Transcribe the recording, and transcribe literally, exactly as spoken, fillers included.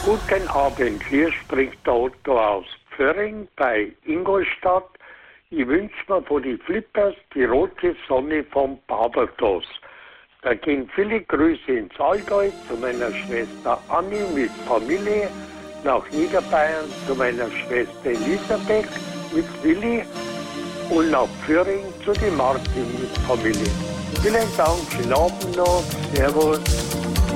Guten Abend, hier spricht der Otto aus Pföring bei Ingolstadt. Ich wünsche mir von die Flippers die rote Sonne vom Barbados. Da gehen viele Grüße ins Allgäu zu meiner Schwester Anni mit Familie, nach Niederbayern zu meiner Schwester Elisabeth mit Willi und nach Pföring zu die Martin mit Familie. Vielen Dank, schönen Abend noch, servus.